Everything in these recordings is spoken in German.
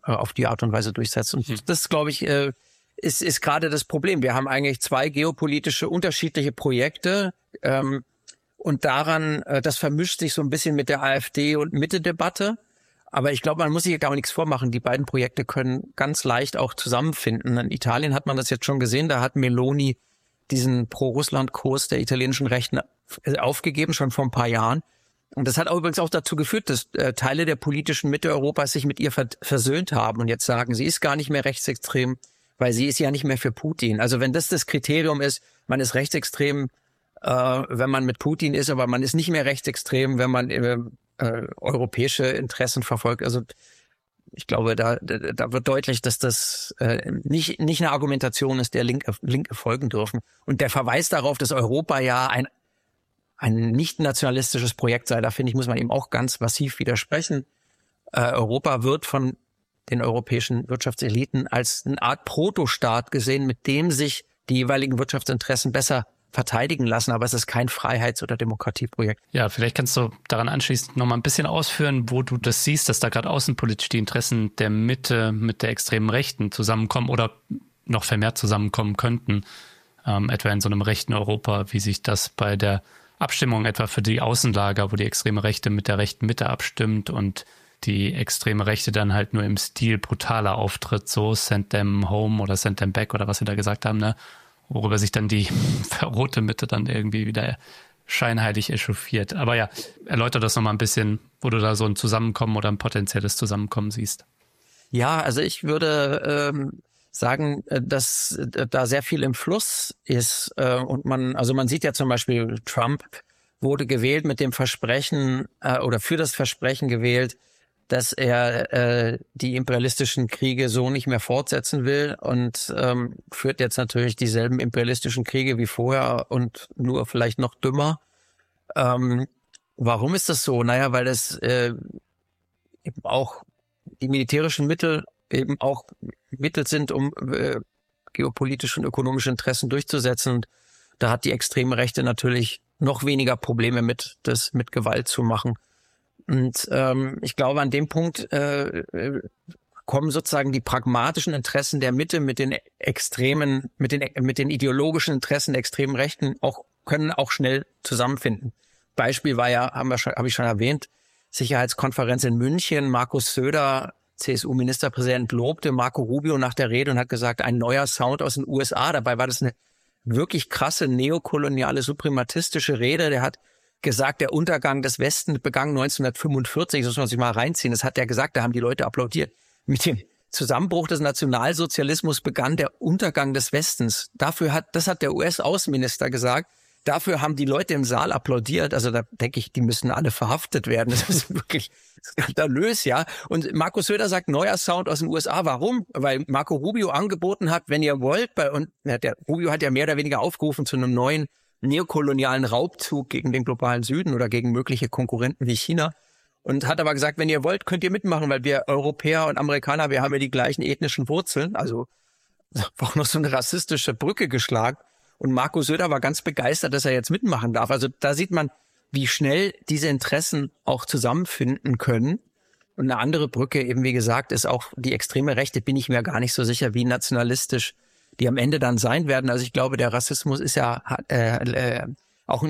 auf die Art und Weise durchsetzt. Und das, glaube ich, ist gerade das Problem. Wir haben eigentlich zwei geopolitische unterschiedliche Projekte und daran, das vermischt sich so ein bisschen mit der AfD- und Mitte-Debatte. Aber ich glaube, man muss sich gar nichts vormachen. Die beiden Projekte können ganz leicht auch zusammenfinden. In Italien hat man das jetzt schon gesehen. Da hat Meloni diesen Pro-Russland-Kurs der italienischen Rechten aufgegeben, schon vor ein paar Jahren. Und das hat auch übrigens auch dazu geführt, dass Teile der politischen Mitte Europas sich mit ihr versöhnt haben und jetzt sagen, sie ist gar nicht mehr rechtsextrem, weil sie ist ja nicht mehr für Putin. Also wenn das Kriterium ist, man ist rechtsextrem, wenn man mit Putin ist, aber man ist nicht mehr rechtsextrem, wenn man europäische Interessen verfolgt. Also ich glaube, da wird deutlich, dass das nicht eine Argumentation ist, der Linke folgen dürfen. Und der Verweis darauf, dass Europa ja ein nicht nationalistisches Projekt sei, da finde ich, muss man ihm auch ganz massiv widersprechen. Europa wird von den europäischen Wirtschaftseliten als eine Art Protostaat gesehen, mit dem sich die jeweiligen Wirtschaftsinteressen besser verteidigen lassen, aber es ist kein Freiheits- oder Demokratieprojekt. Ja, vielleicht kannst du daran anschließend noch mal ein bisschen ausführen, wo du das siehst, dass da gerade außenpolitisch die Interessen der Mitte mit der extremen Rechten zusammenkommen oder noch vermehrt zusammenkommen könnten, etwa in so einem rechten Europa, wie sich das bei der Abstimmung etwa für die Außenlager, wo die extreme Rechte mit der rechten Mitte abstimmt und die extreme Rechte dann halt nur im Stil brutaler auftritt, so send them home oder send them back oder was wir da gesagt haben, ne? Worüber sich dann die rote Mitte dann irgendwie wieder scheinheilig echauffiert. Aber ja, erläuter das nochmal ein bisschen, wo du da so ein Zusammenkommen oder ein potenzielles Zusammenkommen siehst. Ja, also ich würde sagen, dass da sehr viel im Fluss ist und man sieht ja zum Beispiel, Trump wurde gewählt mit dem Versprechen oder für das Versprechen gewählt, dass er die imperialistischen Kriege so nicht mehr fortsetzen will und führt jetzt natürlich dieselben imperialistischen Kriege wie vorher und nur vielleicht noch dümmer. Warum ist das so? Naja, weil es eben auch die militärischen Mittel eben auch Mittel sind, um geopolitische und ökonomische Interessen durchzusetzen. Und da hat die extreme Rechte natürlich noch weniger Probleme mit, das mit Gewalt zu machen. Und ich glaube, an dem Punkt kommen sozusagen die pragmatischen Interessen der Mitte mit den extremen, mit den ideologischen Interessen der extremen Rechten können auch schnell zusammenfinden. Beispiel war ja, habe ich schon erwähnt, Sicherheitskonferenz in München. Markus Söder, CSU-Ministerpräsident, lobte Marco Rubio nach der Rede und hat gesagt, ein neuer Sound aus den USA. Dabei war das eine wirklich krasse neokoloniale, suprematistische Rede. Der hat gesagt, der Untergang des Westens begann 1945, das muss man sich mal reinziehen, das hat er gesagt, da haben die Leute applaudiert. Mit dem Zusammenbruch des Nationalsozialismus begann der Untergang des Westens. Das hat der US-Außenminister gesagt, dafür haben die Leute im Saal applaudiert, also da denke ich, die müssen alle verhaftet werden, das ist wirklich skandalös, ja. Und Markus Söder sagt, neuer Sound aus den USA, warum? Weil Marco Rubio angeboten hat, wenn ihr wollt, der Rubio hat ja mehr oder weniger aufgerufen zu einem neuen neokolonialen Raubzug gegen den globalen Süden oder gegen mögliche Konkurrenten wie China und hat aber gesagt, wenn ihr wollt, könnt ihr mitmachen, weil wir Europäer und Amerikaner, wir haben ja die gleichen ethnischen Wurzeln, also auch noch so eine rassistische Brücke geschlagen und Marco Söder war ganz begeistert, dass er jetzt mitmachen darf. Also da sieht man, wie schnell diese Interessen auch zusammenfinden können. Und eine andere Brücke eben, wie gesagt, ist auch die extreme Rechte, bin ich mir gar nicht so sicher, wie nationalistisch die am Ende dann sein werden. Also ich glaube, der Rassismus ist ja auch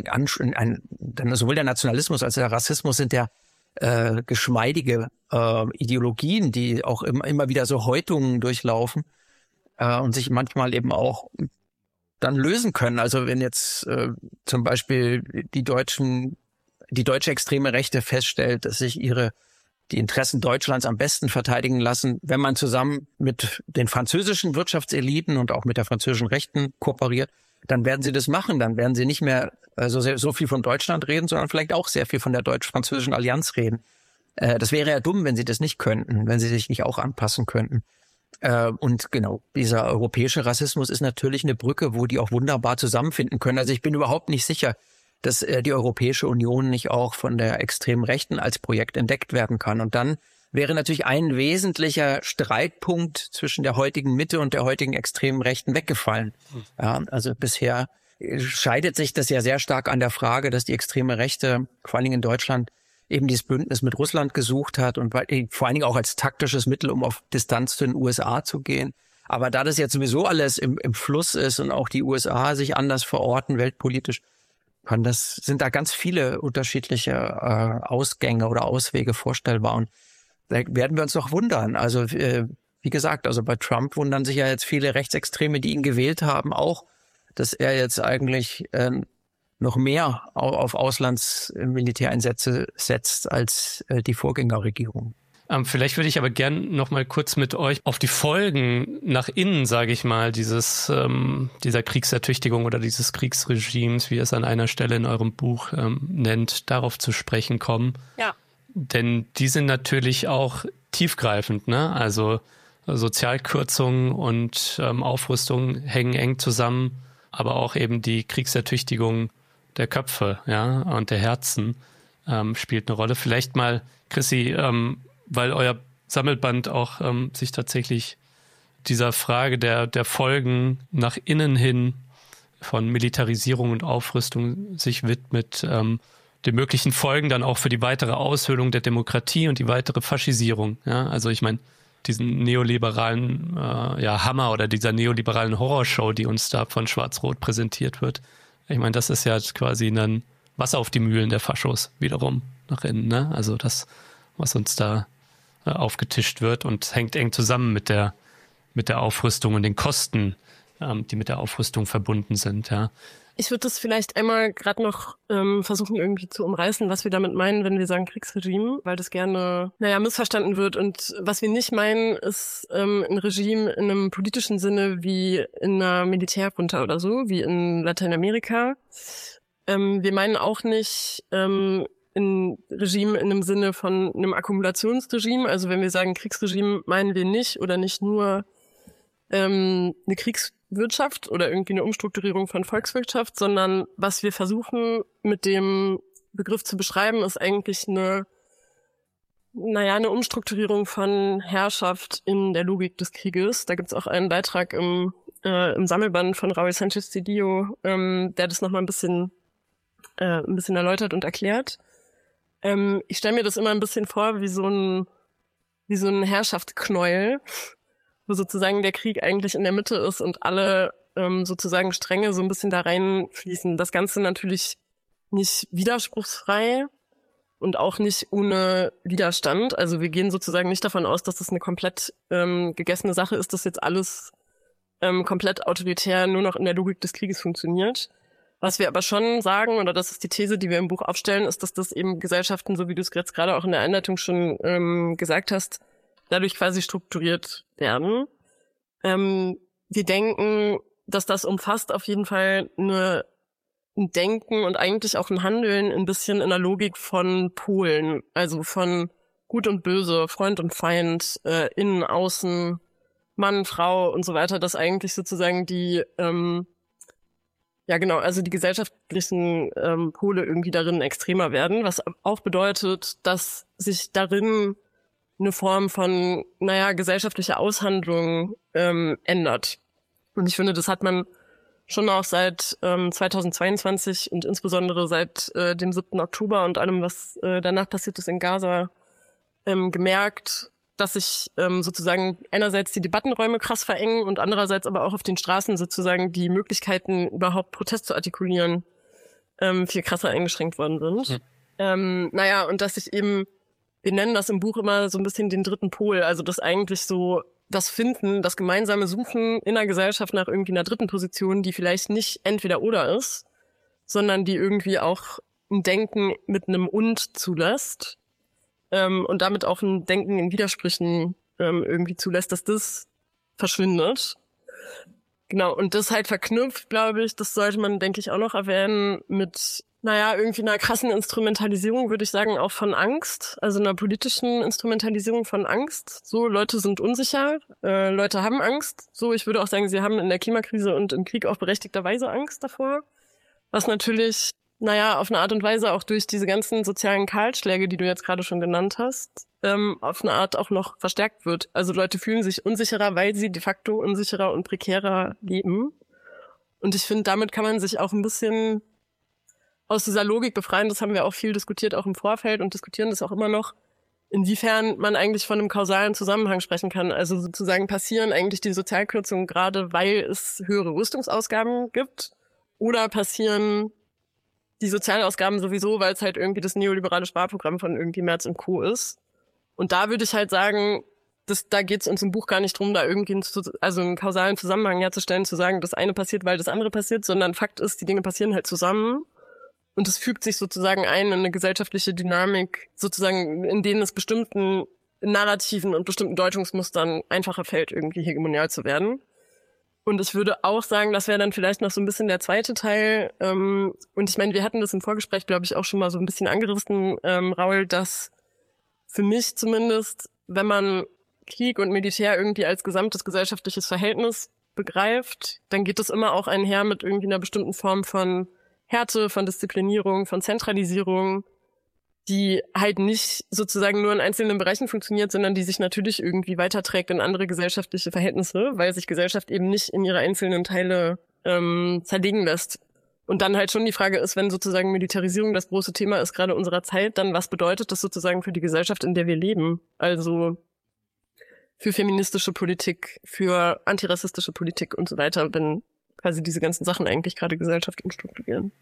sowohl der Nationalismus als der Rassismus sind ja geschmeidige Ideologien, die auch immer wieder so Häutungen durchlaufen und sich manchmal eben auch dann lösen können. Also wenn jetzt zum Beispiel die deutsche extreme Rechte feststellt, dass sich die Interessen Deutschlands am besten verteidigen lassen, wenn man zusammen mit den französischen Wirtschaftseliten und auch mit der französischen Rechten kooperiert, dann werden sie das machen. Dann werden sie nicht mehr so viel von Deutschland reden, sondern vielleicht auch sehr viel von der deutsch-französischen Allianz reden. Das wäre ja dumm, wenn sie das nicht könnten, wenn sie sich nicht auch anpassen könnten. Und genau, dieser europäische Rassismus ist natürlich eine Brücke, wo die auch wunderbar zusammenfinden können. Also ich bin überhaupt nicht sicher, dass die Europäische Union nicht auch von der extremen Rechten als Projekt entdeckt werden kann. Und dann wäre natürlich ein wesentlicher Streitpunkt zwischen der heutigen Mitte und der heutigen extremen Rechten weggefallen. Ja, also bisher scheidet sich das ja sehr stark an der Frage, dass die extreme Rechte, vor allen Dingen in Deutschland, eben dieses Bündnis mit Russland gesucht hat und vor allen Dingen auch als taktisches Mittel, um auf Distanz zu den USA zu gehen. Aber da das jetzt sowieso alles im Fluss ist und auch die USA sich anders verorten, weltpolitisch, sind da ganz viele unterschiedliche Ausgänge oder Auswege vorstellbar. Und da werden wir uns noch wundern. Also wie gesagt, also bei Trump wundern sich ja jetzt viele Rechtsextreme, die ihn gewählt haben, auch, dass er jetzt eigentlich noch mehr auf Auslandsmilitäreinsätze setzt als die Vorgängerregierung. Vielleicht würde ich aber gern noch mal kurz mit euch auf die Folgen nach innen, sage ich mal, dieser Kriegsertüchtigung oder dieses Kriegsregimes, wie ihr es an einer Stelle in eurem Buch nennt, darauf zu sprechen kommen. Ja. Denn die sind natürlich auch tiefgreifend, ne? Also Sozialkürzungen und Aufrüstung hängen eng zusammen, aber auch eben die Kriegsertüchtigung der Köpfe, ja, und der Herzen spielt eine Rolle. Vielleicht mal, Chrissy, weil euer Sammelband auch sich tatsächlich dieser Frage der Folgen nach innen hin von Militarisierung und Aufrüstung sich widmet, den möglichen Folgen dann auch für die weitere Aushöhlung der Demokratie und die weitere Faschisierung. Ja? Also ich meine, diesen neoliberalen Hammer oder dieser neoliberalen Horrorshow, die uns da von Schwarz-Rot präsentiert wird. Ich meine, das ist ja quasi ein Wasser auf die Mühlen der Faschos wiederum nach innen. Ne? Also das, was uns da aufgetischt wird und hängt eng zusammen mit der Aufrüstung und den Kosten, die mit der Aufrüstung verbunden sind. Ja. Ich würde das vielleicht einmal gerade noch versuchen irgendwie zu umreißen, was wir damit meinen, wenn wir sagen Kriegsregime, weil das gerne, missverstanden wird. Und was wir nicht meinen, ist ein Regime in einem politischen Sinne wie in einer Militärjunta oder so, wie in Lateinamerika. Wir meinen auch nicht ein Regime in einem Sinne von einem Akkumulationsregime. Also wenn wir sagen Kriegsregime, meinen wir nicht oder nicht nur eine Kriegswirtschaft oder irgendwie eine Umstrukturierung von Volkswirtschaft, sondern was wir versuchen mit dem Begriff zu beschreiben, ist eigentlich eine Umstrukturierung von Herrschaft in der Logik des Krieges. Da gibt's auch einen Beitrag im Sammelband von Raúl Sánchez Cedillo, der das nochmal ein bisschen erläutert und erklärt. Ich stelle mir das immer ein bisschen vor wie so ein Herrschaftsknäuel, wo sozusagen der Krieg eigentlich in der Mitte ist und alle sozusagen Stränge so ein bisschen da reinfließen. Das Ganze natürlich nicht widerspruchsfrei und auch nicht ohne Widerstand. Also wir gehen sozusagen nicht davon aus, dass das eine komplett gegessene Sache ist, dass jetzt alles komplett autoritär nur noch in der Logik des Krieges funktioniert. Was wir aber schon sagen, oder das ist die These, die wir im Buch aufstellen, ist, dass das eben Gesellschaften, so wie du es jetzt gerade auch in der Einleitung schon gesagt hast, dadurch quasi strukturiert werden. Wir denken, dass das umfasst auf jeden Fall ein Denken und eigentlich auch ein Handeln ein bisschen in der Logik von Polen, also von Gut und Böse, Freund und Feind, Innen, Außen, Mann, Frau und so weiter, dass eigentlich sozusagen die die gesellschaftlichen Pole irgendwie darin extremer werden, was auch bedeutet, dass sich darin eine Form von, gesellschaftlicher Aushandlung ändert. Und ich finde, das hat man schon auch seit 2022 und insbesondere seit dem 7. Oktober und allem, was danach passiert ist in Gaza, gemerkt, dass sich sozusagen einerseits die Debattenräume krass verengen und andererseits aber auch auf den Straßen sozusagen die Möglichkeiten, überhaupt Protest zu artikulieren, viel krasser eingeschränkt worden sind. Und dass sich eben, wir nennen das im Buch immer so ein bisschen den dritten Pol, also das eigentlich so das Finden, das gemeinsame Suchen in der Gesellschaft nach irgendwie einer dritten Position, die vielleicht nicht entweder oder ist, sondern die irgendwie auch ein Denken mit einem Und zulässt. Und damit auch ein Denken in Widersprüchen irgendwie zulässt, dass das verschwindet. Genau, und das halt verknüpft, glaube ich, das sollte man, denke ich, auch noch erwähnen, mit, irgendwie einer krassen Instrumentalisierung, würde ich sagen, auch von Angst, also einer politischen Instrumentalisierung von Angst. So, Leute sind unsicher, Leute haben Angst. So, ich würde auch sagen, sie haben in der Klimakrise und im Krieg auch berechtigterweise Angst davor. Was natürlich auf eine Art und Weise auch durch diese ganzen sozialen Kahlschläge, die du jetzt gerade schon genannt hast, auf eine Art auch noch verstärkt wird. Also Leute fühlen sich unsicherer, weil sie de facto unsicherer und prekärer leben. Und ich finde, damit kann man sich auch ein bisschen aus dieser Logik befreien, das haben wir auch viel diskutiert, auch im Vorfeld und diskutieren das auch immer noch, inwiefern man eigentlich von einem kausalen Zusammenhang sprechen kann. Also sozusagen passieren eigentlich die Sozialkürzungen gerade, weil es höhere Rüstungsausgaben gibt, oder passieren die Sozialausgaben sowieso, weil es halt irgendwie das neoliberale Sparprogramm von irgendwie Merz und Co. ist. Und da würde ich halt sagen, da geht es uns im Buch gar nicht drum, da irgendwie einen kausalen Zusammenhang herzustellen, zu sagen, das eine passiert, weil das andere passiert, sondern Fakt ist, die Dinge passieren halt zusammen. Und es fügt sich sozusagen ein in eine gesellschaftliche Dynamik, sozusagen, in denen es bestimmten Narrativen und bestimmten Deutungsmustern einfacher fällt, irgendwie hegemonial zu werden. Und ich würde auch sagen, das wäre dann vielleicht noch so ein bisschen der zweite Teil. Und ich meine, wir hatten das im Vorgespräch, glaube ich, auch schon mal so ein bisschen angerissen, Raul, dass für mich zumindest, wenn man Krieg und Militär irgendwie als gesamtes gesellschaftliches Verhältnis begreift, dann geht das immer auch einher mit irgendwie einer bestimmten Form von Härte, von Disziplinierung, von Zentralisierung, die halt nicht sozusagen nur in einzelnen Bereichen funktioniert, sondern die sich natürlich irgendwie weiterträgt in andere gesellschaftliche Verhältnisse, weil sich Gesellschaft eben nicht in ihre einzelnen Teile zerlegen lässt. Und dann halt schon die Frage ist, wenn sozusagen Militarisierung das große Thema ist, gerade unserer Zeit, dann was bedeutet das sozusagen für die Gesellschaft, in der wir leben? Also für feministische Politik, für antirassistische Politik und so weiter, wenn quasi diese ganzen Sachen eigentlich gerade Gesellschaft umstrukturieren.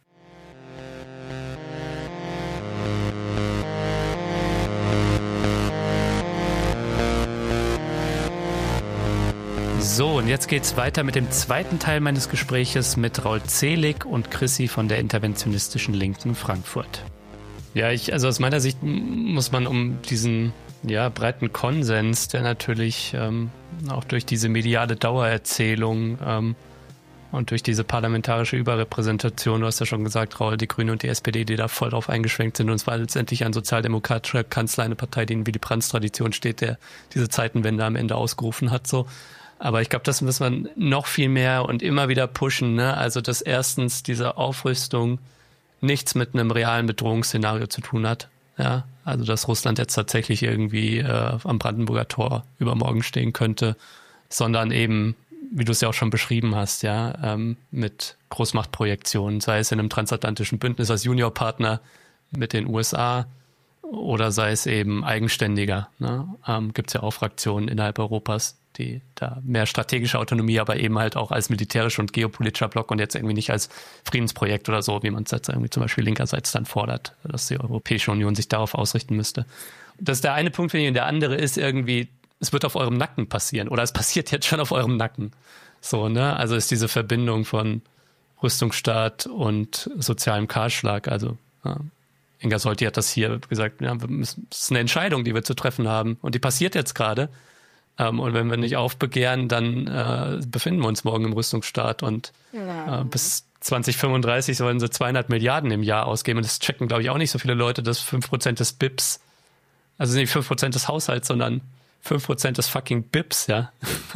So, und jetzt geht's weiter mit dem zweiten Teil meines Gespräches mit Raul Zelig und Chrissy von der interventionistischen Linken Frankfurt. Ja, also aus meiner Sicht muss man um diesen breiten Konsens, der natürlich auch durch diese mediale Dauererzählung und durch diese parlamentarische Überrepräsentation, du hast ja schon gesagt, Raul, die Grüne und die SPD, die da voll drauf eingeschwenkt sind. Und es war letztendlich ein sozialdemokratischer Kanzler, eine Partei, die in Willy Brandts Tradition steht, der diese Zeitenwende am Ende ausgerufen hat. So. Aber ich glaube, das muss man noch viel mehr und immer wieder pushen. Ne? Also, dass erstens diese Aufrüstung nichts mit einem realen Bedrohungsszenario zu tun hat. Ja? Also, dass Russland jetzt tatsächlich irgendwie am Brandenburger Tor übermorgen stehen könnte, sondern eben, wie du es ja auch schon beschrieben hast, mit Großmachtprojektionen, sei es in einem transatlantischen Bündnis als Juniorpartner mit den USA oder sei es eben eigenständiger. Ne? Gibt es ja auch Fraktionen innerhalb Europas, die da mehr strategische Autonomie, aber eben halt auch als militärischer und geopolitischer Block und jetzt irgendwie nicht als Friedensprojekt oder so, wie man es jetzt irgendwie zum Beispiel linkerseits dann fordert, dass die Europäische Union sich darauf ausrichten müsste. Das ist der eine Punkt, finde ich, und der andere ist irgendwie, es wird auf eurem Nacken passieren oder es passiert jetzt schon auf eurem Nacken. So, ne? Also ist diese Verbindung von Rüstungsstaat und sozialem Kahlschlag. Also Inga Solti hat das hier gesagt, es ist eine Entscheidung, die wir zu treffen haben und die passiert jetzt gerade. Und wenn wir nicht aufbegehren, dann befinden wir uns morgen im Rüstungsstaat und bis 2035 sollen sie 200 Milliarden im Jahr ausgeben. Und das checken, glaube ich, auch nicht so viele Leute, dass 5% des BIPs, also nicht 5% des Haushalts, sondern 5% des fucking BIPs, ja.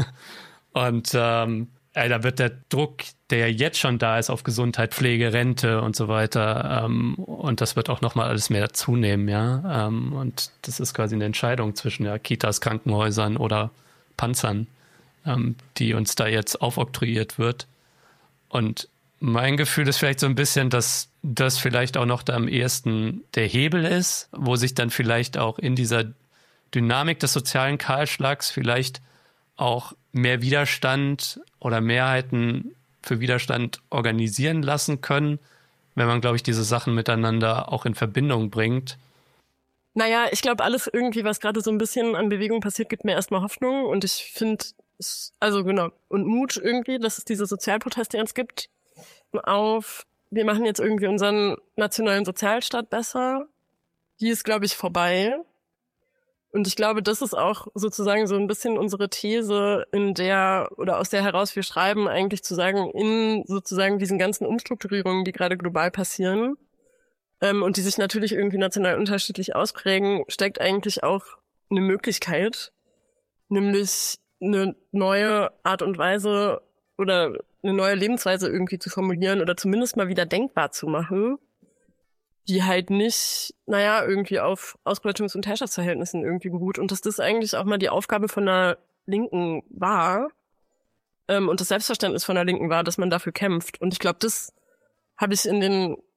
Und da wird der Druck, der jetzt schon da ist auf Gesundheit, Pflege, Rente und so weiter, und das wird auch nochmal alles mehr zunehmen, ja. Und das ist quasi eine Entscheidung zwischen Kitas, Krankenhäusern oder Panzern, die uns da jetzt aufoktroyiert wird. Und mein Gefühl ist vielleicht so ein bisschen, dass das vielleicht auch noch da am ehesten der Hebel ist, wo sich dann vielleicht auch in dieser Dynamik des sozialen Kahlschlags vielleicht auch mehr Widerstand oder Mehrheiten für Widerstand organisieren lassen können, wenn man, glaube ich, diese Sachen miteinander auch in Verbindung bringt. Naja, ich glaube, alles irgendwie, was gerade so ein bisschen an Bewegung passiert, gibt mir erstmal Hoffnung. Und ich finde, also genau, und Mut irgendwie, dass es diese Sozialproteste jetzt gibt, wir machen jetzt irgendwie unseren nationalen Sozialstaat besser. Die ist, glaube ich, vorbei. Und ich glaube, das ist auch sozusagen so ein bisschen unsere These, aus der heraus wir schreiben, eigentlich zu sagen, in sozusagen diesen ganzen Umstrukturierungen, die gerade global passieren, und die sich natürlich irgendwie national unterschiedlich ausprägen, steckt eigentlich auch eine Möglichkeit, nämlich eine neue Art und Weise oder eine neue Lebensweise irgendwie zu formulieren oder zumindest mal wieder denkbar zu machen, die halt nicht, irgendwie auf Ausbeutungs- und Herrschaftsverhältnissen irgendwie beruht. Und dass das eigentlich auch mal die Aufgabe von der Linken war, und das Selbstverständnis von der Linken war, dass man dafür kämpft. Und ich glaube, das habe ich in den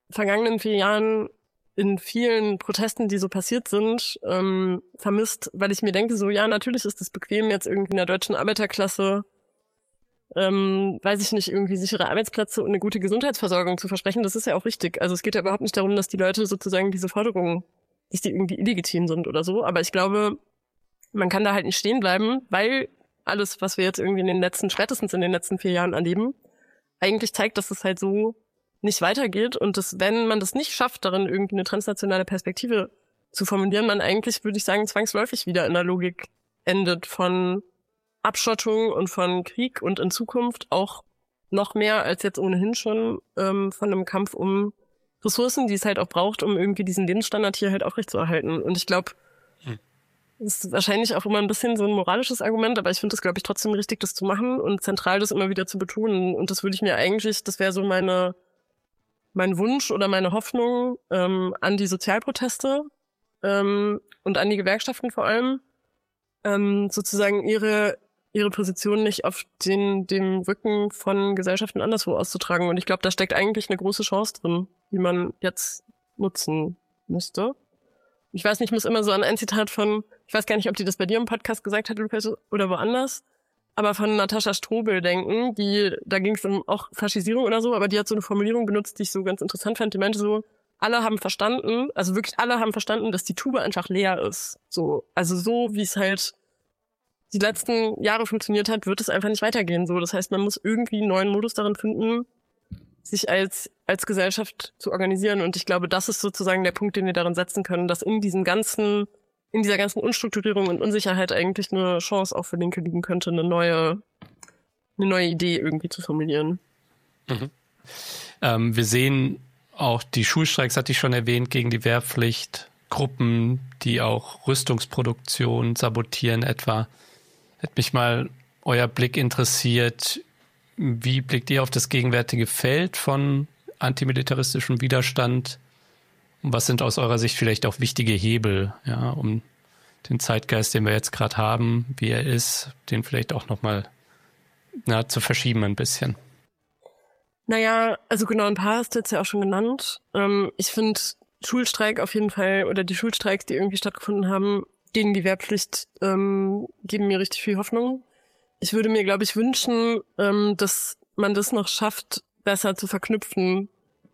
vergangenen 4 Jahren in vielen Protesten, die so passiert sind, vermisst, weil ich mir denke, so ja, natürlich ist es bequem, jetzt irgendwie in der deutschen Arbeiterklasse, weiß ich nicht, irgendwie sichere Arbeitsplätze und eine gute Gesundheitsversorgung zu versprechen. Das ist ja auch richtig. Also es geht ja überhaupt nicht darum, dass die Leute sozusagen diese Forderungen, dass die irgendwie illegitim sind oder so. Aber ich glaube, man kann da halt nicht stehen bleiben, weil alles, was wir jetzt irgendwie spätestens in den letzten 4 Jahren erleben, eigentlich zeigt, dass es halt so nicht weitergeht und dass, wenn man das nicht schafft, darin irgendwie eine transnationale Perspektive zu formulieren, man eigentlich, würde ich sagen, zwangsläufig wieder in der Logik endet von Abschottung und von Krieg und in Zukunft auch noch mehr als jetzt ohnehin schon von einem Kampf um Ressourcen, die es halt auch braucht, um irgendwie diesen Lebensstandard hier halt aufrechtzuerhalten. Und ich glaube, das ist wahrscheinlich auch immer ein bisschen so ein moralisches Argument, aber ich finde es, glaube ich, trotzdem richtig, das zu machen und zentral das immer wieder zu betonen. Und das würde ich mir eigentlich, das wäre so mein Wunsch oder meine Hoffnung an die Sozialproteste und an die Gewerkschaften vor allem, sozusagen ihre Position nicht auf dem Rücken von Gesellschaften anderswo auszutragen. Und ich glaube, da steckt eigentlich eine große Chance drin, die man jetzt nutzen müsste. Ich weiß nicht, ich muss immer so an ein Zitat von, ich weiß gar nicht, ob die das bei dir im Podcast gesagt hat oder woanders, aber von Natascha Strobel denken, da ging es um auch Faschisierung oder so, aber die hat so eine Formulierung benutzt, die ich so ganz interessant fand. Die meinte so, alle haben verstanden, also wirklich alle haben verstanden, dass die Tube einfach leer ist. So, also so, wie es halt die letzten Jahre funktioniert hat, wird es einfach nicht weitergehen. So, das heißt, man muss irgendwie einen neuen Modus darin finden, sich als Gesellschaft zu organisieren. Und ich glaube, das ist sozusagen der Punkt, den wir darin setzen können, dass in dieser ganzen Unstrukturierung und Unsicherheit eigentlich eine Chance auch für Linke liegen könnte, eine neue Idee irgendwie zu formulieren. Wir sehen auch die Schulstreiks, hatte ich schon erwähnt, gegen die Wehrpflicht, Gruppen, die auch Rüstungsproduktion sabotieren etwa. Hätte mich mal euer Blick interessiert. Wie blickt ihr auf das gegenwärtige Feld von antimilitaristischem Widerstand? Und was sind aus eurer Sicht vielleicht auch wichtige Hebel, ja, um den Zeitgeist, den wir jetzt gerade haben, wie er ist, den vielleicht auch nochmal zu verschieben ein bisschen? Naja, also genau, ein paar hast du jetzt ja auch schon genannt. Ich finde Schulstreik auf jeden Fall, oder die Schulstreiks, die irgendwie stattgefunden haben, gegen die Wehrpflicht, geben mir richtig viel Hoffnung. Ich würde mir, glaube ich, wünschen, dass man das noch schafft, besser zu verknüpfen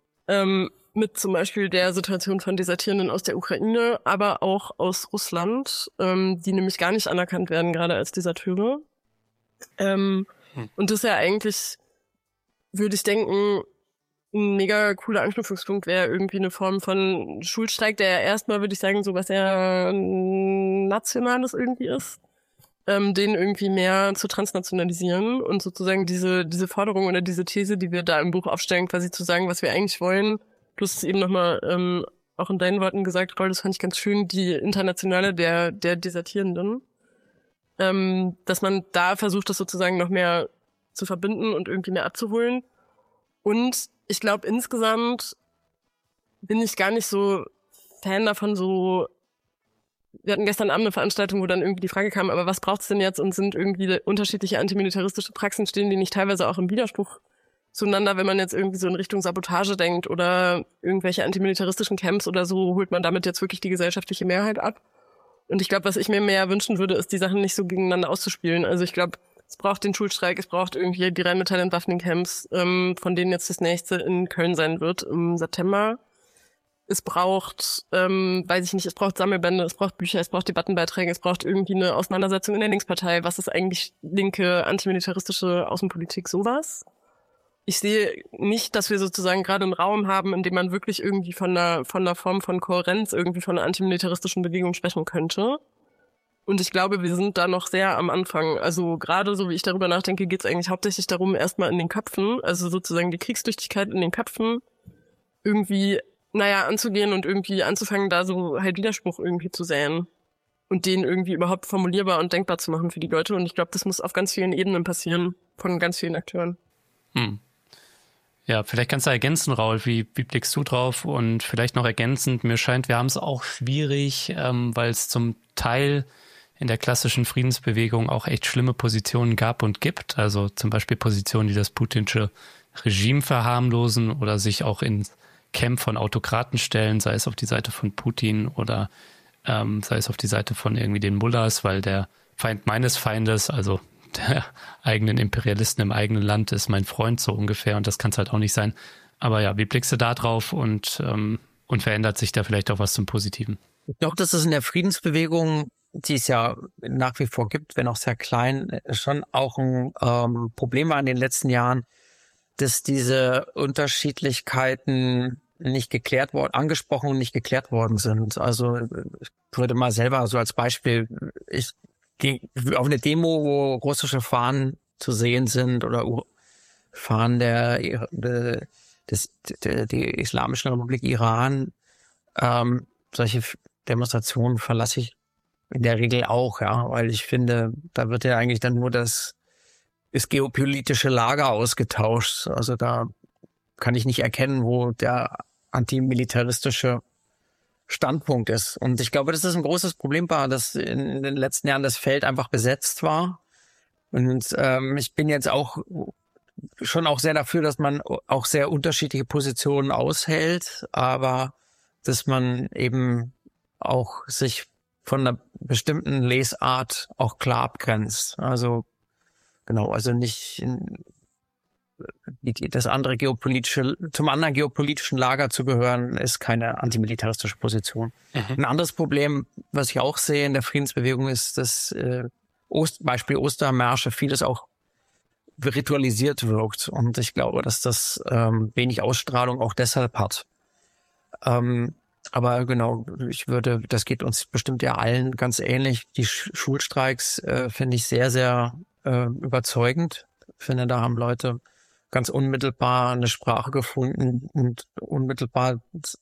mit zum Beispiel der Situation von Desertierenden aus der Ukraine, aber auch aus Russland, die nämlich gar nicht anerkannt werden, gerade als Deserteure. Und das ist ja eigentlich, würde ich denken, ein mega cooler Anknüpfungspunkt wäre irgendwie eine Form von Schulstreik, der ja erstmal, würde ich sagen, so was eher Nationales irgendwie ist, den irgendwie mehr zu transnationalisieren und sozusagen diese Forderung oder diese These, die wir da im Buch aufstellen, quasi zu sagen, was wir eigentlich wollen, plus es eben nochmal auch in deinen Worten gesagt, Roll, das fand ich ganz schön, die Internationale der Desertierenden, dass man da versucht, das sozusagen noch mehr zu verbinden und irgendwie mehr abzuholen. Und ich glaube, insgesamt bin ich gar nicht so Fan davon, so, wir hatten gestern Abend eine Veranstaltung, wo dann irgendwie die Frage kam, aber was braucht's denn jetzt und sind irgendwie unterschiedliche antimilitaristische Praxen, stehen die nicht teilweise auch im Widerspruch zueinander, wenn man jetzt irgendwie so in Richtung Sabotage denkt oder irgendwelche antimilitaristischen Camps oder so, holt man damit jetzt wirklich die gesellschaftliche Mehrheit ab. Und ich glaube, was ich mir mehr wünschen würde, ist, die Sachen nicht so gegeneinander auszuspielen. Also ich glaube, es braucht den Schulstreik, es braucht irgendwie die Rheinmetall-Entwaffnung-Camps, von denen jetzt das nächste in Köln sein wird im September. Es braucht, weiß ich nicht, es braucht Sammelbände, es braucht Bücher, es braucht Debattenbeiträge, es braucht irgendwie eine Auseinandersetzung in der Linkspartei. Was ist eigentlich linke, antimilitaristische Außenpolitik, sowas? Ich sehe nicht, dass wir sozusagen gerade einen Raum haben, in dem man wirklich irgendwie von einer Form von Kohärenz irgendwie von einer antimilitaristischen Bewegung sprechen könnte. Und ich glaube, wir sind da noch sehr am Anfang. Also gerade so, wie ich darüber nachdenke, geht es eigentlich hauptsächlich darum, erstmal in den Köpfen, also sozusagen die Kriegstüchtigkeit in den Köpfen irgendwie, anzugehen und irgendwie anzufangen, da so halt Widerspruch irgendwie zu säen und den irgendwie überhaupt formulierbar und denkbar zu machen für die Leute. Und ich glaube, das muss auf ganz vielen Ebenen passieren, von ganz vielen Akteuren. Ja, vielleicht kannst du ergänzen, Raul, wie blickst du drauf? Und vielleicht noch ergänzend, mir scheint, wir haben es auch schwierig, weil es zum Teil in der klassischen Friedensbewegung auch echt schlimme Positionen gab und gibt. Also zum Beispiel Positionen, die das putinsche Regime verharmlosen oder sich auch in Camp von Autokraten stellen, sei es auf die Seite von Putin oder sei es auf die Seite von irgendwie den Mullahs, weil der Feind meines Feindes, also der eigenen Imperialisten im eigenen Land, ist mein Freund so ungefähr, und das kann es halt auch nicht sein. Aber ja, wie blickst du da drauf und verändert sich da vielleicht auch was zum Positiven? Ich glaube, dass es in der Friedensbewegung, die es ja nach wie vor gibt, wenn auch sehr klein, schon auch ein Problem war in den letzten Jahren, dass diese Unterschiedlichkeiten nicht geklärt worden, angesprochen und nicht geklärt worden sind. Also ich würde mal selber so als Beispiel, ich gehe auf eine Demo, wo russische Fahnen zu sehen sind oder Fahnen der Islamischen Republik Iran, solche Demonstrationen verlasse ich in der Regel auch, ja, weil ich finde, da wird ja eigentlich dann nur das geopolitische Lager ausgetauscht. Also da kann ich nicht erkennen, wo der antimilitaristische Standpunkt ist. Und ich glaube, dass das ein großes Problem war, dass in den letzten Jahren das Feld einfach besetzt war. Und ich bin jetzt auch schon auch sehr dafür, dass man auch sehr unterschiedliche Positionen aushält, aber dass man eben auch sich von einer bestimmten Lesart auch klar abgrenzt. Also genau, also nicht das andere zum anderen geopolitischen Lager zu gehören, ist keine antimilitaristische Position. Ein anderes Problem, was ich auch sehe in der Friedensbewegung, ist, dass Beispiel Ostermärsche vieles auch ritualisiert wirkt. Und ich glaube, dass das wenig Ausstrahlung auch deshalb hat. Aber genau, das geht uns bestimmt ja allen ganz ähnlich. Die Schulstreiks finde ich sehr, sehr überzeugend. Ich finde, da haben Leute ganz unmittelbar eine Sprache gefunden und unmittelbar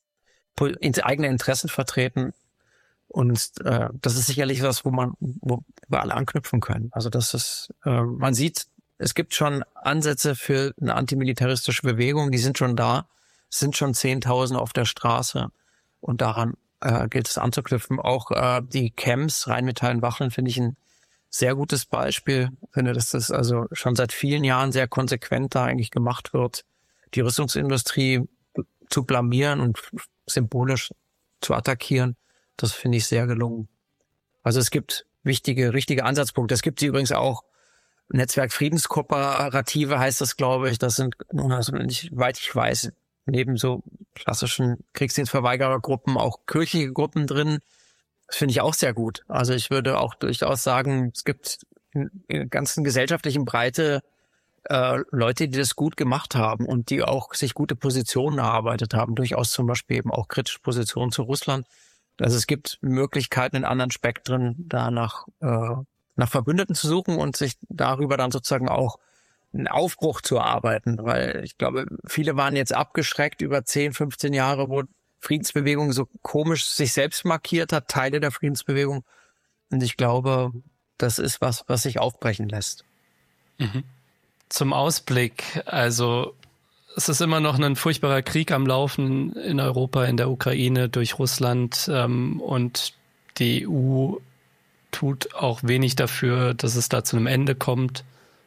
ins eigene Interessen vertreten. Und das ist sicherlich was, wo wir alle anknüpfen können. Also das ist, man sieht, es gibt schon Ansätze für eine antimilitaristische Bewegung, die sind schon da, es sind schon 10.000 auf der Straße. Und daran gilt es anzuknüpfen. Auch die Camps, Rheinmetall und Wacheln, finde ich ein sehr gutes Beispiel. Ich finde, dass das also schon seit vielen Jahren sehr konsequent da eigentlich gemacht wird, die Rüstungsindustrie zu blamieren und symbolisch zu attackieren. Das finde ich sehr gelungen. Also es gibt richtige Ansatzpunkte. Es gibt sie übrigens auch. Netzwerk Friedenskooperative heißt das, glaube ich. Das sind, also weit ich weiß, neben so klassischen Kriegsdienstverweigerergruppen auch kirchliche Gruppen drin. Das finde ich auch sehr gut. Also ich würde auch durchaus sagen, es gibt in der ganzen gesellschaftlichen Breite Leute, die das gut gemacht haben und die auch sich gute Positionen erarbeitet haben. Durchaus zum Beispiel eben auch kritische Positionen zu Russland. Also es gibt Möglichkeiten in anderen Spektren, da nach Verbündeten zu suchen und sich darüber dann sozusagen auch einen Aufbruch zu erarbeiten. Weil ich glaube, viele waren jetzt abgeschreckt über 10, 15 Jahre, wo Friedensbewegung so komisch sich selbst markiert hat, Teile der Friedensbewegung. Und ich glaube, das ist was sich aufbrechen lässt. Mhm. Zum Ausblick, also es ist immer noch ein furchtbarer Krieg am Laufen in Europa, in der Ukraine, durch Russland, und die EU tut auch wenig dafür, dass es da zu einem Ende kommt,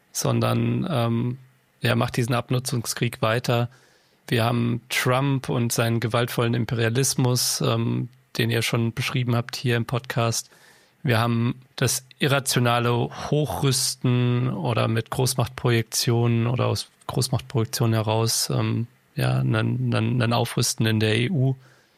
sondern macht diesen Abnutzungskrieg weiter. Wir haben Trump und seinen gewaltvollen Imperialismus, den ihr schon beschrieben habt hier im Podcast. Wir haben das irrationale Hochrüsten oder mit Großmachtprojektionen oder aus Großmachtprojektionen heraus ein Aufrüsten in der EU.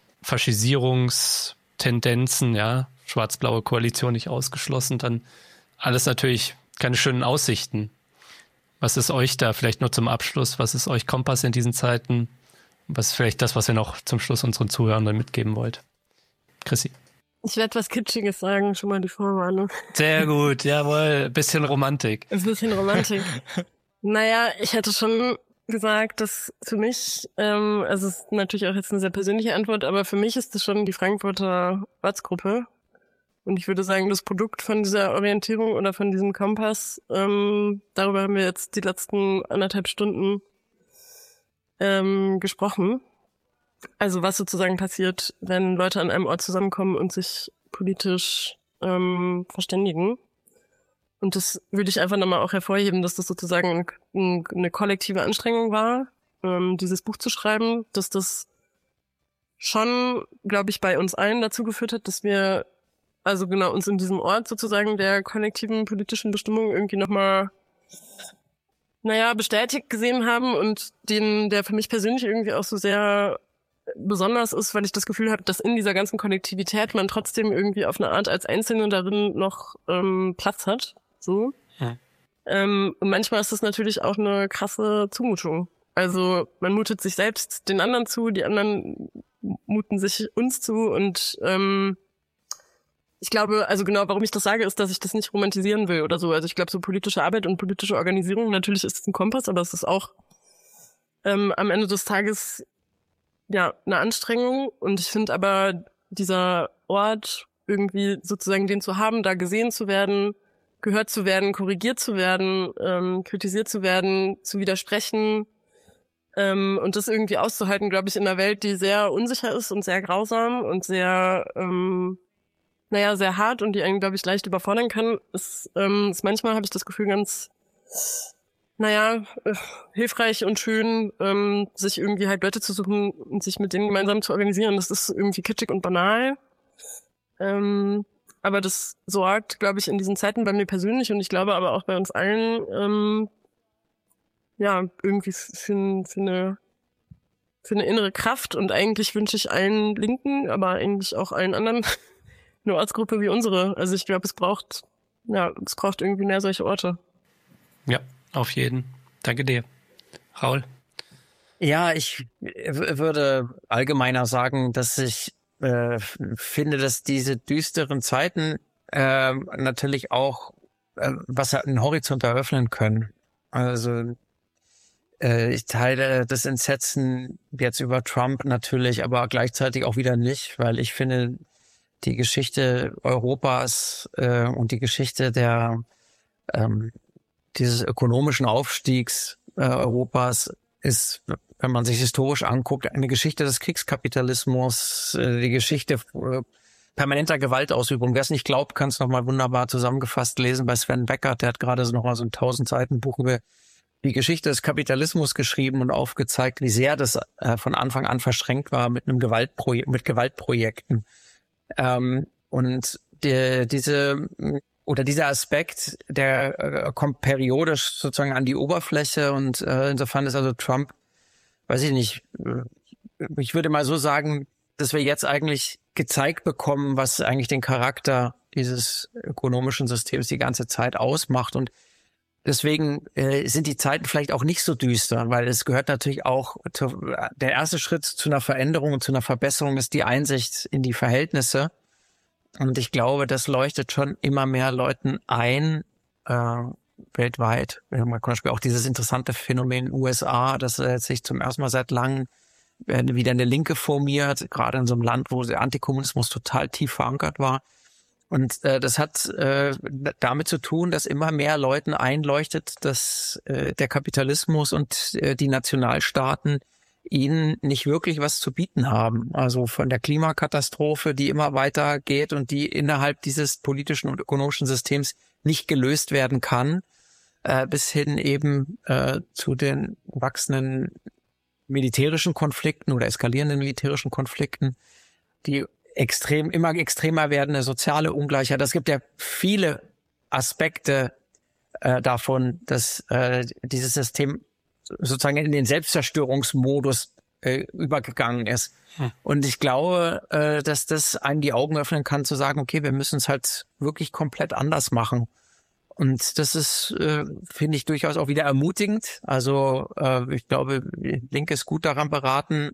Faschisierungstendenzen, ja, schwarz-blaue Koalition nicht ausgeschlossen, dann alles natürlich keine schönen Aussichten. Was ist euch da vielleicht nur zum Abschluss? Was ist euch Kompass in diesen Zeiten? Was ist vielleicht das, was ihr noch zum Schluss unseren Zuhörern mitgeben wollt? Chrissy. Ich werde was Kitschiges sagen, schon mal die Vorwarnung. Sehr gut, jawohl. Bisschen Romantik. Ein bisschen Romantik. Naja, ich hätte schon gesagt, dass für mich, also es ist natürlich auch jetzt eine sehr persönliche Antwort, aber für mich ist das schon die Frankfurter Ortsgruppe. Und ich würde sagen, das Produkt von dieser Orientierung oder von diesem Kompass, darüber haben wir jetzt die letzten 1,5 Stunden gesprochen. Also was sozusagen passiert, wenn Leute an einem Ort zusammenkommen und sich politisch verständigen. Und das würde ich einfach nochmal auch hervorheben, dass das sozusagen eine kollektive Anstrengung war, dieses Buch zu schreiben, dass das schon, glaube ich, bei uns allen dazu geführt hat, dass wir also genau uns in diesem Ort sozusagen der kollektiven politischen Bestimmung irgendwie nochmal bestätigt gesehen haben und der für mich persönlich irgendwie auch so sehr besonders ist, weil ich das Gefühl habe, dass in dieser ganzen Kollektivität man trotzdem irgendwie auf eine Art als Einzelne darin noch Platz hat. So. Ja. Und manchmal ist das natürlich auch eine krasse Zumutung. Also man mutet sich selbst den anderen zu, die anderen muten sich uns zu und ich glaube, also genau, warum ich das sage, ist, dass ich das nicht romantisieren will oder so. Also ich glaube, so politische Arbeit und politische Organisierung, natürlich ist es ein Kompass, aber es ist auch am Ende des Tages ja eine Anstrengung. Und ich finde aber, dieser Ort irgendwie sozusagen den zu haben, da gesehen zu werden, gehört zu werden, korrigiert zu werden, kritisiert zu werden, zu widersprechen und das irgendwie auszuhalten, glaube ich, in einer Welt, die sehr unsicher ist und sehr grausam und sehr sehr hart und die einen, glaube ich, leicht überfordern kann, ist manchmal, habe ich das Gefühl, ganz, hilfreich und schön, sich irgendwie halt Leute zu suchen und sich mit denen gemeinsam zu organisieren. Das ist irgendwie kitschig und banal. Aber das sorgt, glaube ich, in diesen Zeiten bei mir persönlich und ich glaube aber auch bei uns allen, irgendwie für eine innere Kraft und eigentlich wünsche ich allen Linken, aber eigentlich auch allen anderen eine Ortsgruppe wie unsere. Also ich glaube, es braucht irgendwie mehr solche Orte. Ja, auf jeden. Danke dir. Raul? Ja, ich würde allgemeiner sagen, dass ich finde, dass diese düsteren Zeiten natürlich auch was einen Horizont eröffnen können. Also ich teile das Entsetzen jetzt über Trump natürlich, aber gleichzeitig auch wieder nicht, weil ich finde, die Geschichte Europas und die Geschichte dieses ökonomischen Aufstiegs Europas ist, wenn man sich historisch anguckt, eine Geschichte des Kriegskapitalismus, die Geschichte permanenter Gewaltausübung. Wer es nicht glaubt, kann es nochmal wunderbar zusammengefasst lesen bei Sven Beckert. Der hat gerade nochmal so ein 1000-Seiten-Buch über die Geschichte des Kapitalismus geschrieben und aufgezeigt, wie sehr das von Anfang an verschränkt war mit mit Gewaltprojekten. Und dieser Aspekt, der kommt periodisch sozusagen an die Oberfläche und insofern ist also Trump, weiß ich nicht, ich würde mal so sagen, dass wir jetzt eigentlich gezeigt bekommen, was eigentlich den Charakter dieses ökonomischen Systems die ganze Zeit ausmacht und deswegen sind die Zeiten vielleicht auch nicht so düster, weil es gehört natürlich auch, der erste Schritt zu einer Veränderung und zu einer Verbesserung ist die Einsicht in die Verhältnisse. Und ich glaube, das leuchtet schon immer mehr Leuten ein, weltweit. Wir haben zum Beispiel auch dieses interessante Phänomen in den USA, dass sich zum ersten Mal seit langem wieder eine Linke formiert, gerade in so einem Land, wo der Antikommunismus total tief verankert war. Und das hat damit zu tun, dass immer mehr Leuten einleuchtet, dass der Kapitalismus und die Nationalstaaten ihnen nicht wirklich was zu bieten haben. Also von der Klimakatastrophe, die immer weiter geht und die innerhalb dieses politischen und ökonomischen Systems nicht gelöst werden kann, bis hin eben zu den wachsenden militärischen Konflikten oder eskalierenden militärischen Konflikten, die immer extremer werdende soziale Ungleichheit. Es gibt ja viele Aspekte davon, dass dieses System sozusagen in den Selbstzerstörungsmodus übergegangen ist. Und ich glaube, dass das einem die Augen öffnen kann, zu sagen, okay, wir müssen es halt wirklich komplett anders machen. Und das ist, finde ich, durchaus auch wieder ermutigend. Also ich glaube, Linke ist gut daran beraten,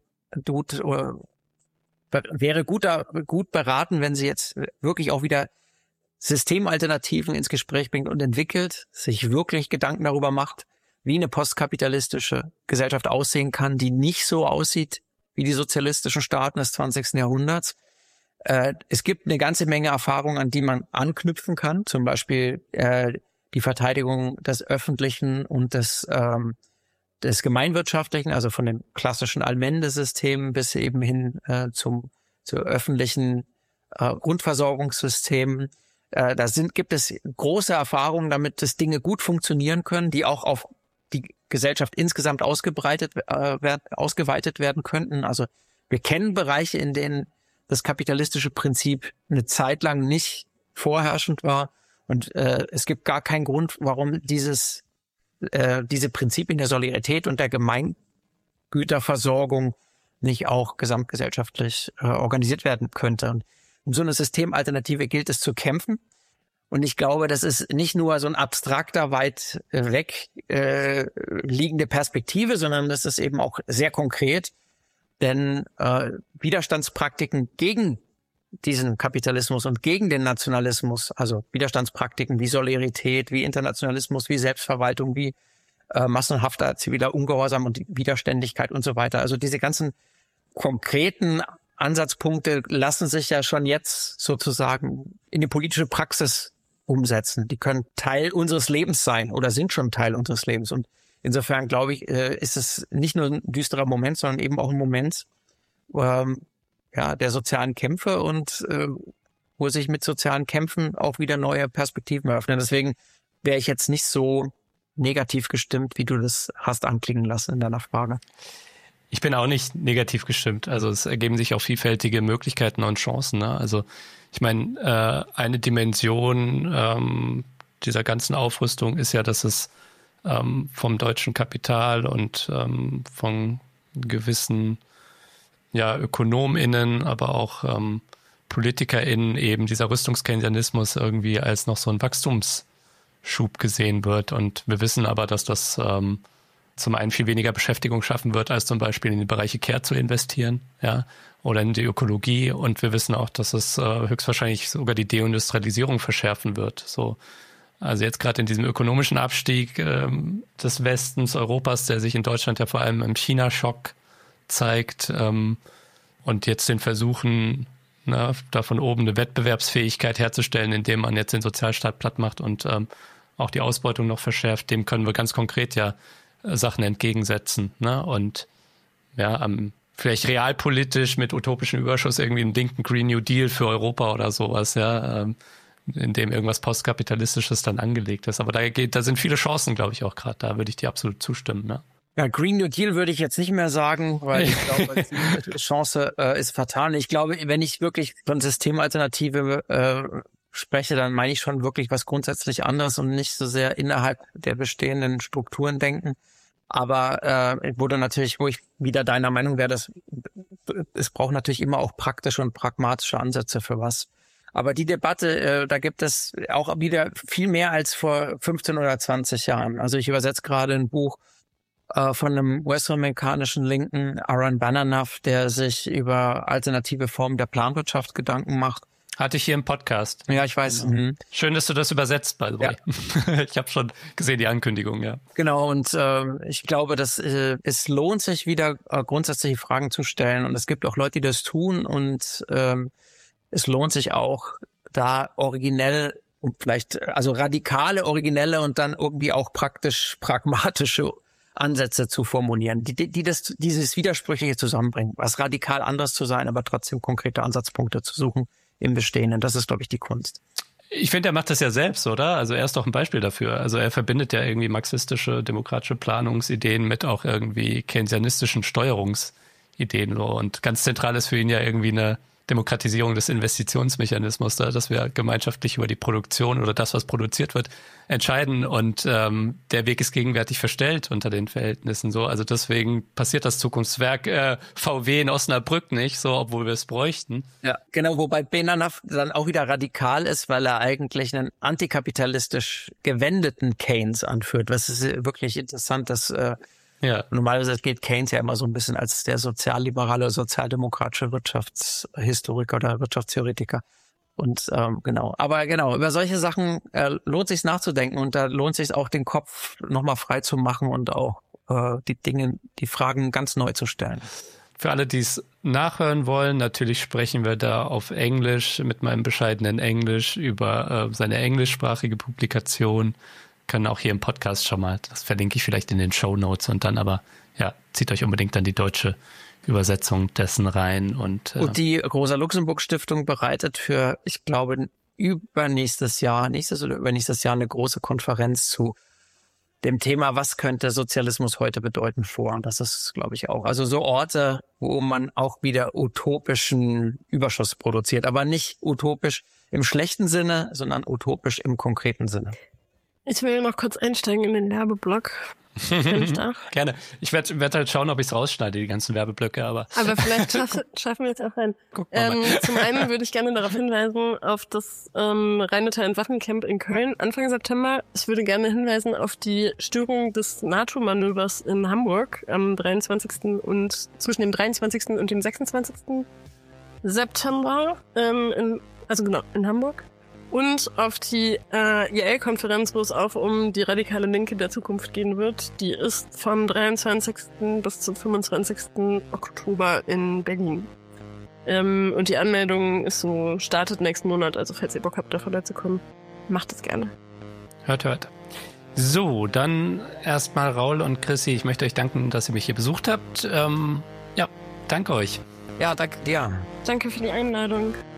wäre gut beraten, wenn sie jetzt wirklich auch wieder Systemalternativen ins Gespräch bringt und entwickelt, sich wirklich Gedanken darüber macht, wie eine postkapitalistische Gesellschaft aussehen kann, die nicht so aussieht wie die sozialistischen Staaten des 20. Jahrhunderts. Es gibt eine ganze Menge Erfahrungen, an die man anknüpfen kann, zum Beispiel die Verteidigung des Öffentlichen und des Gemeinwirtschaftlichen, also von dem klassischen Allmende-System bis eben hin zu öffentlichen Grundversorgungssystemen. Gibt es große Erfahrungen damit, dass Dinge gut funktionieren können, die auch auf die Gesellschaft insgesamt ausgeweitet werden könnten. Also wir kennen Bereiche, in denen das kapitalistische Prinzip eine Zeit lang nicht vorherrschend war. Und es gibt gar keinen Grund, warum diese Prinzipien der Solidarität und der Gemeingüterversorgung nicht auch gesamtgesellschaftlich organisiert werden könnte. Und um so eine Systemalternative gilt es zu kämpfen. Und ich glaube, das ist nicht nur so ein abstrakter, weit weg liegende Perspektive, sondern das ist eben auch sehr konkret. Denn Widerstandspraktiken gegen diesen Kapitalismus und gegen den Nationalismus, also Widerstandspraktiken wie Solidarität, wie Internationalismus, wie Selbstverwaltung, wie massenhafter ziviler Ungehorsam und Widerständigkeit und so weiter. Also diese ganzen konkreten Ansatzpunkte lassen sich ja schon jetzt sozusagen in die politische Praxis umsetzen. Die können Teil unseres Lebens sein oder sind schon Teil unseres Lebens. Und insofern, glaube ich, ist es nicht nur ein düsterer Moment, sondern eben auch ein Moment der sozialen Kämpfe und wo sich mit sozialen Kämpfen auch wieder neue Perspektiven eröffnen. Deswegen wäre ich jetzt nicht so negativ gestimmt, wie du das hast anklingen lassen in deiner Frage. Ich bin auch nicht negativ gestimmt. Also es ergeben sich auch vielfältige Möglichkeiten und Chancen. Ne? Also ich meine, eine Dimension dieser ganzen Aufrüstung ist ja, dass es vom deutschen Kapital und von gewissen ÖkonomInnen, aber auch PolitikerInnen eben dieser Rüstungskeynesianismus irgendwie als noch so ein Wachstumsschub gesehen wird. Und wir wissen aber, dass das zum einen viel weniger Beschäftigung schaffen wird, als zum Beispiel in die Bereiche Care zu investieren, ja, oder in die Ökologie. Und wir wissen auch, dass es höchstwahrscheinlich sogar die Deindustrialisierung verschärfen wird. So, also jetzt gerade in diesem ökonomischen Abstieg des Westens Europas, der sich in Deutschland ja vor allem im China-Schock zeigt, und jetzt den Versuchen, da von oben eine Wettbewerbsfähigkeit herzustellen, indem man jetzt den Sozialstaat platt macht und auch die Ausbeutung noch verschärft, dem können wir ganz konkret Sachen entgegensetzen, ne? Und vielleicht realpolitisch mit utopischem Überschuss irgendwie einen linken Green New Deal für Europa oder sowas, in dem irgendwas Postkapitalistisches dann angelegt ist. Aber da sind viele Chancen, glaube ich, auch gerade. Da würde ich dir absolut zustimmen, ne? Ja, Green New Deal würde ich jetzt nicht mehr sagen, weil ich glaube, die Chance ist fatal. Ich glaube, wenn ich wirklich von Systemalternative spreche, dann meine ich schon wirklich was grundsätzlich anderes und nicht so sehr innerhalb der bestehenden Strukturen denken. Aber wo ich wieder deiner Meinung wäre, es braucht natürlich immer auch praktische und pragmatische Ansätze für was. Aber die Debatte, da gibt es auch wieder viel mehr als vor 15 oder 20 Jahren. Also ich übersetze gerade ein Buch von einem US-amerikanischen Linken, Aaron Bananoff, der sich über alternative Formen der Planwirtschaft Gedanken macht. Hatte ich hier im Podcast. Ja, ich weiß. Genau. Schön, dass du das übersetzt, by the way. Ja. Ich habe schon gesehen, die Ankündigung, ja. Genau, und ich glaube, dass es lohnt sich wieder grundsätzliche Fragen zu stellen. Und es gibt auch Leute, die das tun. Und es lohnt sich auch, da originell und vielleicht, also radikale, originelle und dann irgendwie auch praktisch pragmatische Ansätze zu formulieren, die dieses Widersprüchliche zusammenbringen, was radikal anderes zu sein, aber trotzdem konkrete Ansatzpunkte zu suchen im Bestehenden. Das ist, glaube ich, die Kunst. Ich finde, er macht das ja selbst, oder? Also er ist doch ein Beispiel dafür. Also er verbindet ja irgendwie marxistische, demokratische Planungsideen mit auch irgendwie keynesianistischen Steuerungsideen. So. Und ganz zentral ist für ihn ja irgendwie eine Demokratisierung des Investitionsmechanismus, dass wir gemeinschaftlich über die Produktion oder das, was produziert wird, entscheiden. Und der Weg ist gegenwärtig verstellt unter den Verhältnissen. So, also deswegen passiert das Zukunftswerk VW in Osnabrück nicht, so, obwohl wir es bräuchten. Ja, genau, wobei Benanav dann auch wieder radikal ist, weil er eigentlich einen antikapitalistisch gewendeten Keynes anführt. Was ist wirklich interessant, dass normalerweise geht Keynes ja immer so ein bisschen als der sozialliberale, sozialdemokratische Wirtschaftshistoriker oder Wirtschaftstheoretiker. Und über solche Sachen lohnt sich nachzudenken und da lohnt sich auch den Kopf nochmal frei zu machen und auch die Fragen ganz neu zu stellen. Für alle, die es nachhören wollen, natürlich sprechen wir da auf Englisch mit meinem bescheidenen Englisch über seine englischsprachige Publikation. Können auch hier im Podcast schon mal, das verlinke ich vielleicht in den Shownotes und dann aber, zieht euch unbedingt dann die deutsche Übersetzung dessen rein. Und die Rosa-Luxemburg-Stiftung bereitet für, ich glaube, nächstes oder übernächstes Jahr eine große Konferenz zu dem Thema, was könnte Sozialismus heute bedeuten, vor. Und das ist, glaube ich, auch. Also so Orte, wo man auch wieder utopischen Überschuss produziert, aber nicht utopisch im schlechten Sinne, sondern utopisch im konkreten Sinne. Ich will noch kurz einsteigen in den Werbeblock. Wenn ich darf. Gerne. Ich werd halt schauen, ob ich es rausschneide, die ganzen Werbeblöcke, aber vielleicht schaffen wir es auch rein. Zum einen würde ich gerne darauf hinweisen, auf das Rheinmetall Entwaffencamp in Köln Anfang September. Ich würde gerne hinweisen auf die Störung des NATO-Manövers in Hamburg am 23. und zwischen dem 23. und dem 26. September, in Hamburg. Und auf die IL-Konferenz, wo es auch um die radikale Linke der Zukunft gehen wird. Die ist vom 23. bis zum 25. Oktober in Berlin. Und die Anmeldung ist so, startet nächsten Monat. Also falls ihr Bock habt, da vorbeizukommen, macht es gerne. Hört. So, dann erstmal Raul und Chrissy. Ich möchte euch danken, dass ihr mich hier besucht habt. Danke euch. Ja, danke dir. Danke für die Einladung.